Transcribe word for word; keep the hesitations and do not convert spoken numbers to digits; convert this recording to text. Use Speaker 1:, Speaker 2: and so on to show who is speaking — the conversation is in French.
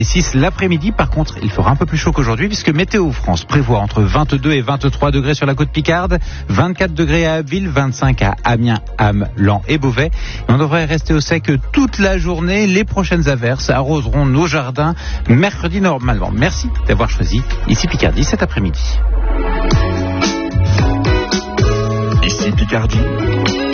Speaker 1: six l'après-midi. Par contre, il fera un peu plus chaud qu'aujourd'hui puisque Météo France prévoit entre vingt-deux et vingt-trois degrés sur la côte Picarde, vingt-quatre degrés à Abbeville, vingt-cinq à Amiens, Ham, Laon et Beauvais. Et on devrait rester au sec toute la journée. Les prochaines averses arroseront nos jardins mercredi normalement. Merci d'avoir choisi Ici Picardie cet après-midi.
Speaker 2: Ici Picardie.